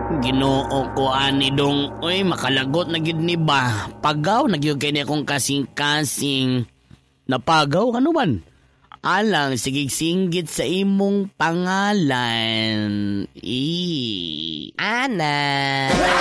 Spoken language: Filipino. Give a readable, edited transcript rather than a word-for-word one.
Ginoo ko ani dong. Uy, makalagot na gid ni ba? Pagaw na gyud kay ni akong kasing-kasing. Napagaw ano man? Alang sigig singgit sa imong pangalan. Ana.